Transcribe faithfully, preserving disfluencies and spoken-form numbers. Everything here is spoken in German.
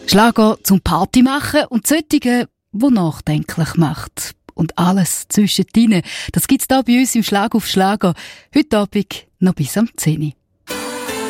Schlager zum Party machen und solche, die nachdenklich macht. Und alles zwischendrin. Das gibt's da bei uns im Schlag auf Schlager. Heute Abend noch bis am zehn Uhr.